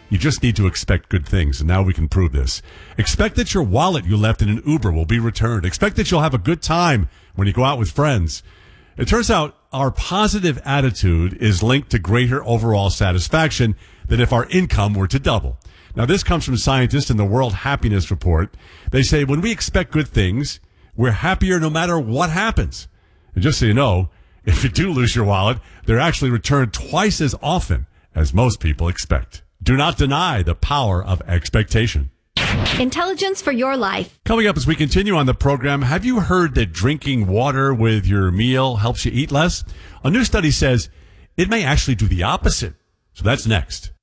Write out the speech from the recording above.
You just need to expect good things, and now we can prove this. Expect that your wallet you left in an Uber will be returned. Expect that you'll have a good time when you go out with friends. It turns out our positive attitude is linked to greater overall satisfaction than if our income were to double. Now, this comes from scientists in the World Happiness Report. They say when we expect good things, we're happier no matter what happens. And just so you know, if you do lose your wallet, they're actually returned twice as often as most people expect. Do not deny the power of expectation. Intelligence for your life. Coming up as we continue on the program, have you heard that drinking water with your meal helps you eat less? A new study says it may actually do the opposite. So that's next.